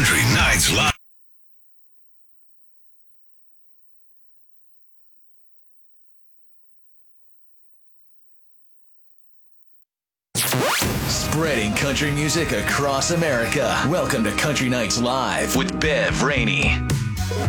Country Nights Live. Spreading country music across America. Welcome to Country Nights Live with Bev Rainey.